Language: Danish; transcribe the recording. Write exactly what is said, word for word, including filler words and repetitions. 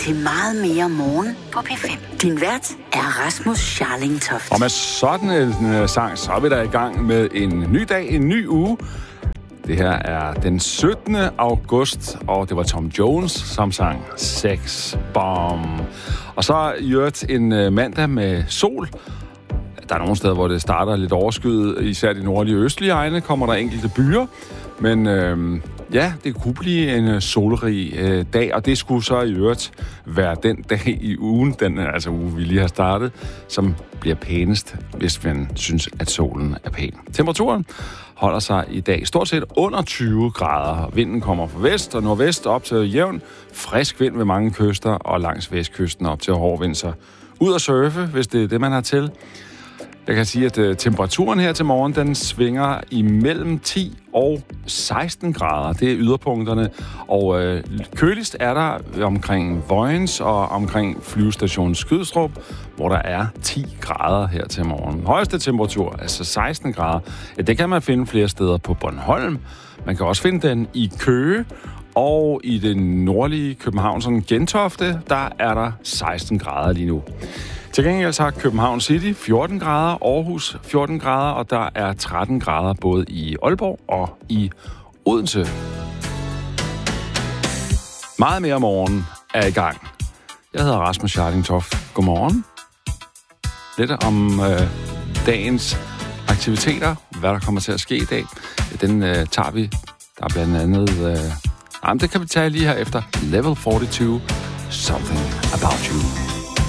til Meget mere morgen på P fem. Din vært er Rasmus Scharling Toft. Og med sådan en uh, sang, så er vi der i gang med en ny dag, en ny uge. Det her er den syttende august, og det var Tom Jones, som sang Sex Bomb. Og så i øvrigt en uh, mandag med sol. Der er nogle steder, hvor det starter lidt overskyet, især de nordlige og østlige egne, kommer der enkelte byer. Men øh, ja, det kunne blive en solrig øh, dag, og det skulle så i øvrigt være den dag i ugen, den altså uge, vi lige har startet, som bliver pænest, hvis man synes, at solen er pæn. Temperaturen holder sig i dag stort set under tyve grader. Vinden kommer fra vest og nordvest op til jævn. Frisk vind ved mange kyster, og langs vestkysten op til hård vind. Så ud at surfe, hvis det er det, man har til. Jeg kan sige, at uh, temperaturen her til morgen, den svinger imellem ti og seksten grader. Det er yderpunkterne. Og uh, køligst er der omkring Vojens og omkring flyvestationen Skrydstrup, hvor der er ti grader her til morgen. Højeste temperatur, altså seksten grader, ja, det kan man finde flere steder på Bornholm. Man kan også finde den i Køge. Og i det nordlige København, sådan Gentofte, der er der seksten grader lige nu. Til gengæld har København City fjorten grader, Aarhus fjorten grader, og der er tretten grader både i Aalborg og i Odense. Meget mere morgen er i gang. Jeg hedder Rasmus Scharling Toft. Godmorgen. Lidt om øh, dagens aktiviteter, hvad der kommer til at ske i dag. Den øh, tager vi. Der er blandt andet... Øh, jamen, det kan vi tage lige her efter Level fireogfyrre, Something About You.